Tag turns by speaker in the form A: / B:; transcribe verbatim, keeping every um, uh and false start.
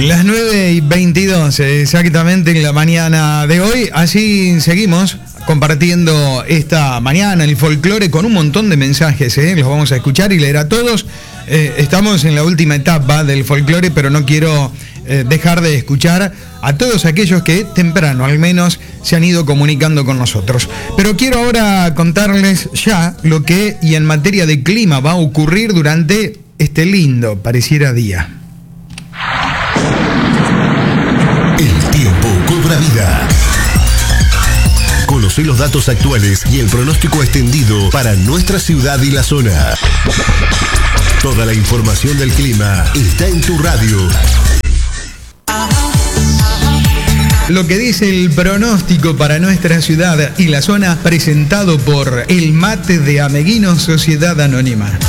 A: Las nueve y veintidós, exactamente en la mañana de hoy. Así seguimos compartiendo esta mañana el folclore con un montón de mensajes, ¿eh? Los vamos a escuchar y leer a todos. Eh, estamos en la última etapa del folclore, pero no quiero eh, dejar de escuchar a todos aquellos que temprano al menos se han ido comunicando con nosotros. Pero quiero ahora contarles ya lo que y en materia de clima va a ocurrir durante este lindo, pareciera, día.
B: El tiempo cobra vida. Conoce los datos actuales y el pronóstico extendido para nuestra ciudad y la zona. Toda la información del clima está en tu radio.
A: Lo que dice el pronóstico para nuestra ciudad y la zona, presentado por El Mate de Ameguino Sociedad Anónima.